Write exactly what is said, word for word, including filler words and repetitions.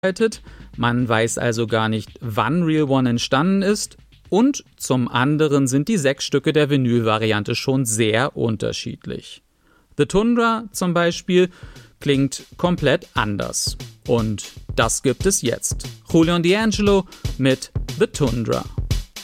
Man weiß also gar nicht, wann Real One entstanden ist. Und zum anderen sind die sechs Stücke der Vinyl-Variante schon sehr unterschiedlich. The Tundra zum Beispiel klingt komplett anders. Und das gibt es jetzt. Julio D'Angelo mit The Tundra.